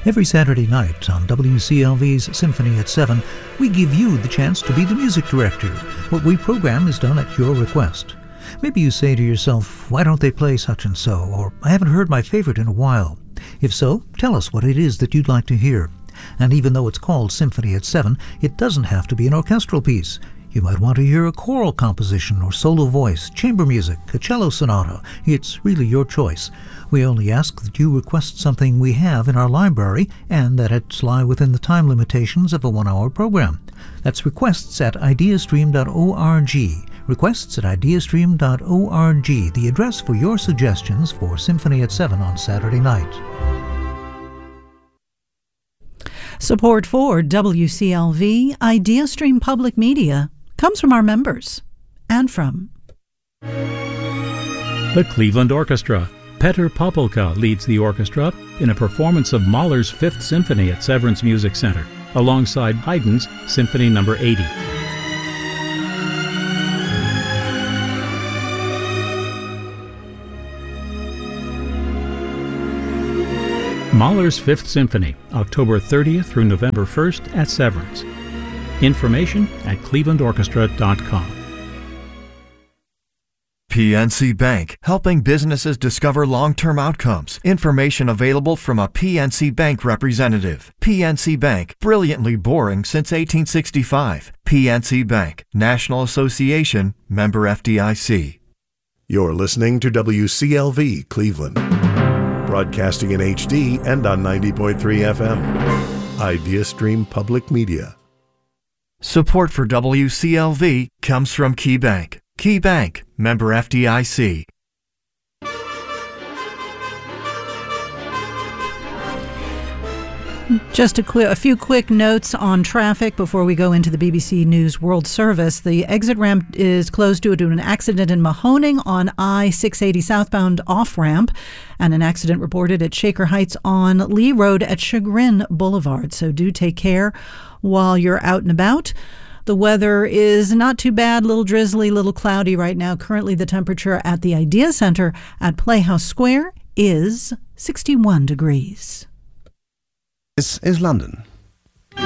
Every Saturday night on WCLV's Symphony at 7, we give you the chance to be the music director. What we program is done at your request. Maybe you say to yourself, why don't they play such and so? Or, I haven't heard my favorite in a while. If so, tell us what it is that you'd like to hear. And even though it's called Symphony at 7, it doesn't have to be an orchestral piece. You might want to hear a choral composition or solo voice, chamber music, a cello sonata. It's really your choice. We only ask that you request something we have in our library and that it lie within the time limitations of a 1-hour program. That's requests at ideastream.org. Requests at ideastream.org, the address for your suggestions for Symphony at 7 on Saturday night. Support for WCLV IdeaStream Public Media comes from our members and from the Cleveland Orchestra. Petr Popelka leads the orchestra in a performance of Mahler's Fifth Symphony at Severance Music Center, alongside Haydn's Symphony No. 80. Mahler's Fifth Symphony, October 30th through November 1st at Severance. Information at clevelandorchestra.com. PNC Bank, helping businesses discover long-term outcomes. Information available from a PNC Bank representative. PNC Bank, brilliantly boring since 1865. PNC Bank, National Association, member FDIC. You're listening to WCLV Cleveland, broadcasting in HD and on 90.3 FM. IdeaStream Public Media. Support for WCLV comes from KeyBank. KeyBank, member FDIC. Just a few quick notes on traffic before we go into the BBC News World Service. The exit ramp is closed due to an accident in Mahoning on I-680 southbound off-ramp, and an accident reported at Shaker Heights on Lee Road at Chagrin Boulevard. So do take care while you're out and about. The weather is not too bad, little drizzly, little cloudy right now. Currently, the temperature at the Idea Center at Playhouse Square is 61 degrees. This is London.